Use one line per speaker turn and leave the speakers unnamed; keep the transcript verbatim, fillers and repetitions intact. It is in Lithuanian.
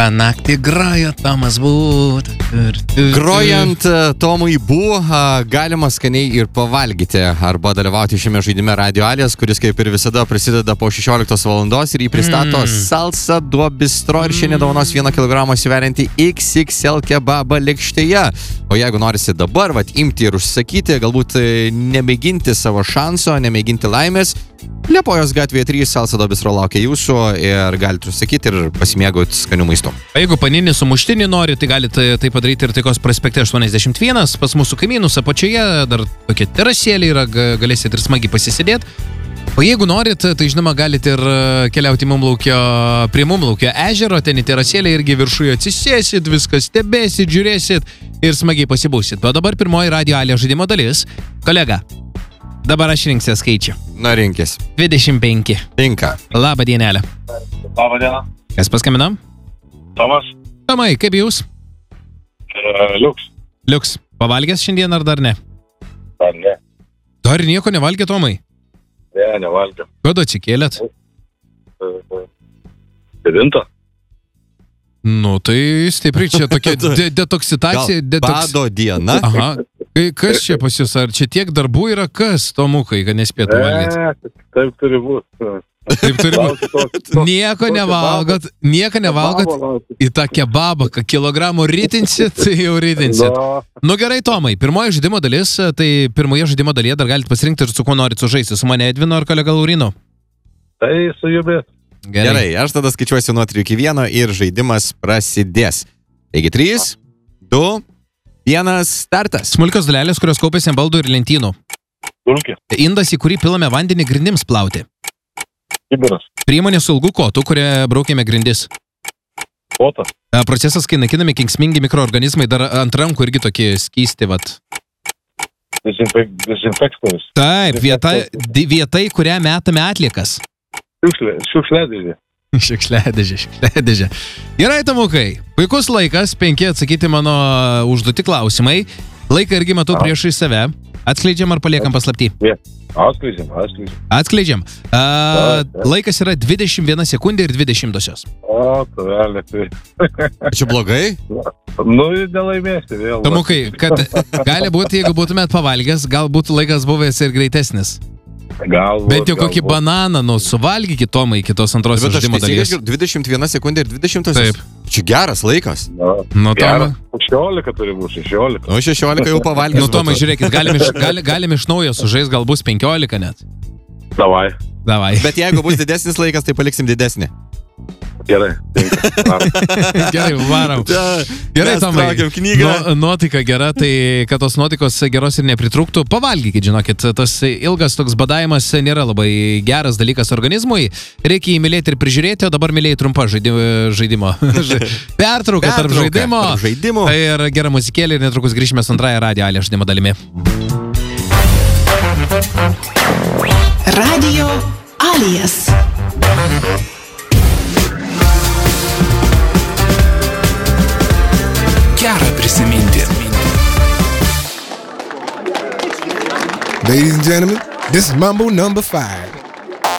Ką naktį grojo Tomas būt.
Grojant Tomui Bū, galima skaniai ir pavalgyti arba dalyvauti šiame žaidime Radio Alijas, kuris kaip ir visada prasideda po šešioliktos valandos ir jį pristato mm. Salsa do Bistro ir šiandien dovanos vieną kilogramą sveriantį iks iks el kebabą lėkštėje. O jeigu norisi dabar vat, imti ir užsakyti, galbūt nemėginti savo šanso, nemėginti laimės, Liepojos gatvėje trys Salsa do Bistro laukia jūsų ir galite užsakyti ir pasimėgauti skanių maistų.
Jeigu paninį su muštinį nori, tai galite tai padaryti ir Taikos prospekte aštuoniasdešimt vienas. Pas mūsų kaimynus apačioje dar tokia terasėlė yra, galėsite ir smagiai pasisėdėti. O jeigu norit, tai žinoma galite ir keliauti Mumlaukio, prie Mumlaukio ežero, ten į terasėlę irgi viršuje atsisėsit, viską stebėsit, žiūrėsit ir smagiai pasibūsit. O dabar pirmoji Radio Alija žaidimo dalis. Kolega, dabar aš rinksiu skaičių.
Na, rinkis.
dvidešimt penki.
Tinka.
Labą dienelę.
Labą dieną.
Kas paskambino?
Tomas.
Tomai, kaip jūs?
Uh, Liuks.
Liuks. Pavalgęs šiandien ar dar ne?
Dar ne.
Dar nieko nevalgė, Tomai?
Ne, nevalgiau.
Kada atsikėlėt?
Devintą.
Nu, tai stipriai čia tokia de detoksitacija. Detoks...
Bado diena.
Aha. Kas čia pas jūs? Ar čia tiek darbų yra kas, Tomukai, kad nespėtų valgyti?
Ne, taip turi būti.
Taip turi būti. Nieko nevalgot, nieko nevalgot į tą kebabą, kad kilogramų rytinsit, tai jau rytinsit. Nu gerai, Tomai, pirmoji žaidimo dalis, tai pirmoje žaidimo dalyje dar galite pasirinkti ir su kuo norit sužaisti, su mane Edvino ar kolega Laurino.
Tai su jumis.
Gerai. Gerai, aš tada skaičiuosiu nuo trijų iki vieno ir žaidimas prasidės. Taigi trys, du, vienas, startas.
Smulkios dalelės, kurios kaupiasi ant baldų ir lentynų.
Dulkė.
Indas, į kurį pilame vandenį grindims plauti.
Kibiras.
Priemonė su ilgu kotu, kurie braukėme grindis.
Kotas.
Procesas, kai naikinami kenksmingi mikroorganizmai, dar ant rankų irgi tokie skysti, vat.
Dezinfek dezinfektorius.
Taip, vieta, vieta, į kurią metame atliekas.
Šiukšlė, šiukšlėdėžė.
Šiukšlėdėžė, šiukšlėdėžė. Gerai, Tomukai, puikus laikas, penki atsakyti mano užduoti klausimai. Laiką irgi matau priešai save. Atskleidžiam ar paliekam paslaptį?
Yeah. Atskleidžiam, atskleidžiam.
Atskleidžiam. A, laikas yra dvidešimt viena sekundė ir dvidešimtosios.
O, tavelė, tai.
Čia blogai?
Nu, nelaimėsi vėl.
Tomukai, kad gali būti, jeigu būtumėt pavalgęs, galbūt laikas buvęs ir greitesnis.
Galbūt.
Bent jau kokį būt. Bananą, nu, suvalgykit, Tomai, kitos antrosios žaidimo dalies.
dvidešimt viena sekundė ir dvidešimtosios.
Taip.
Čia geras laikas.
Na,
nu, Tomai.
šešiolika turi būti, šešiolika.
Nu, šešiolika jau pavalgęs.
Nu, Tomai, žiūrėkit, galim iš, gali, galim iš naujo sužais, gal bus penkiolika net.
Davai.
Davai.
Bet jeigu bus didesnis laikas, tai paliksim didesnį.
Gerai.
Gerai, varom. Gerai, Tomai. Nu, nuotaika gera, tai kad tos nuotaikos geros ir nepritrūktų, pavalgykit, žinokit, tas ilgas toks badavimas nėra labai geras dalykas organizmui. Reikia jį mylėti ir prižiūrėti, o dabar mylėjai trumpa žaidimo. Pertrauka tarp žaidimo.
žaidimo.
Tai ir gera muzikėlė ir netrukus grįžime su antrąją Radio Alija žaidimo dalimi.
Radio Alijas.
Gera prisiminti.
Ladies and gentlemen, this is Mambo number five.